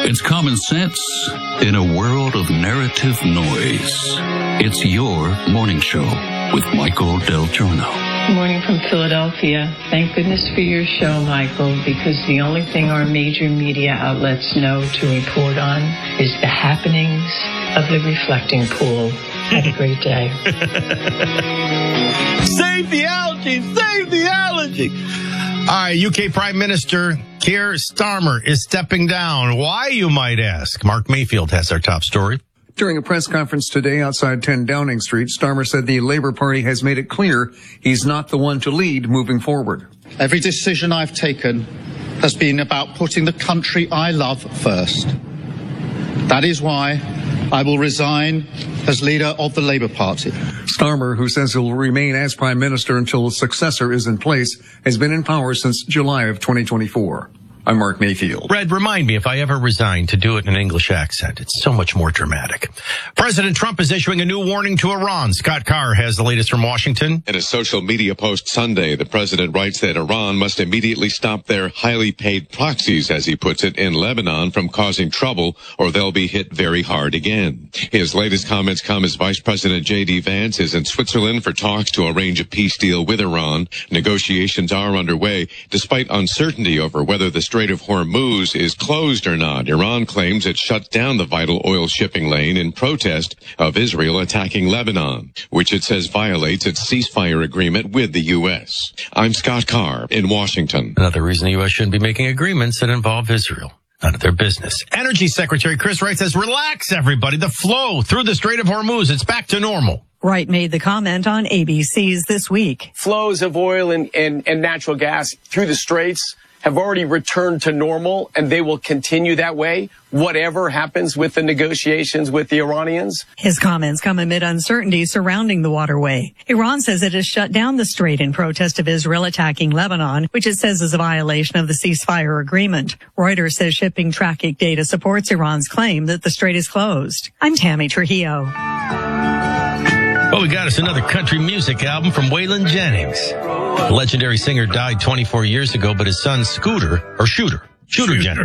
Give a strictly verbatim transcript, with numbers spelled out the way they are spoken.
It's common sense in a world of narrative noise. It's your morning show with Michael Del Giorno. Good morning from Philadelphia. Thank goodness for your show, Michael, because the only thing our major media outlets know to report on is the happenings of the reflecting pool. Have a great day. Save the allergy! Save the allergy! All right, U K Prime Minister Keir Starmer is stepping down. Why, you might ask? Mark Mayfield has our top story. During a press conference today outside ten Downing Street, Starmer said the Labour Party has made it clear he's not the one to lead moving forward. Every decision I've taken has been about putting the country I love first. That is why I will resign as leader of the Labour Party. Starmer, who says he'll remain as Prime Minister until a successor is in place, has been in power since July of twenty twenty-four. I'm Mark Mayfield. Red, remind me if I ever resign to do it in an English accent. It's so much more dramatic. President Trump is issuing a new warning to Iran. Scott Carr has the latest from Washington. In a social media post Sunday, the president writes that Iran must immediately stop their highly paid proxies, as he puts it, in Lebanon from causing trouble, or they'll be hit very hard again. His latest comments come as Vice President J D Vance is in Switzerland for talks to arrange a peace deal with Iran. Negotiations are underway, despite uncertainty over whether the Strait of Hormuz is closed or not. Iran claims it shut down the vital oil shipping lane in protest of Israel attacking Lebanon, which it says violates its ceasefire agreement with the U S. I'm Scott Carr in Washington. Another reason the U S shouldn't be making agreements that involve Israel. None of their business. Energy Secretary Chris Wright says, relax, everybody. The flow through the Strait of Hormuz, it's back to normal. Wright made the comment on A B C's This Week. Flows of oil and, and, and natural gas through the straits have already returned to normal, and they will continue that way, whatever happens with the negotiations with the Iranians. His comments come amid uncertainty surrounding the waterway. Iran says it has shut down the strait in protest of Israel attacking Lebanon, which it says is a violation of the ceasefire agreement. Reuters says shipping tracking data supports Iran's claim that the strait is closed. I'm Tammy Trujillo. Well, we got us another country music album from Waylon Jennings. The legendary singer died twenty-four years ago, but his son, Scooter, or Shooter, Shooter Jennings.